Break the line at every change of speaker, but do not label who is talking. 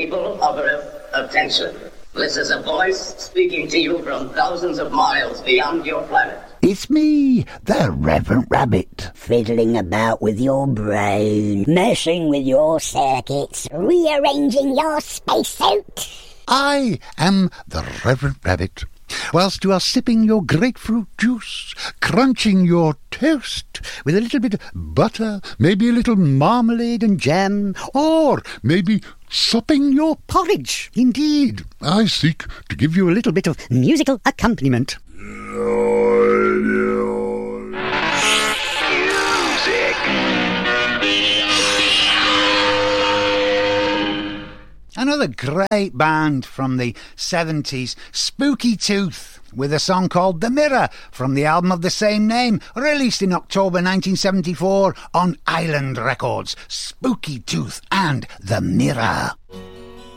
people of Earth, attention. This is a voice speaking to you from thousands of miles beyond your planet.
It's me, the Reverend Rabbit.
Fiddling about with your brain, messing with your circuits, rearranging your spacesuit.
I am the Reverend Rabbit. Whilst you are sipping your grapefruit juice, crunching your toast with a little bit of butter, maybe a little marmalade and jam, or maybe supping your porridge. Indeed, I seek to give you a little bit of musical accompaniment. Another great band from the 70s, Spooky Tooth, with a song called The Mirror from the album of the same name, released in October 1974 on Island Records. Spooky Tooth and The Mirror.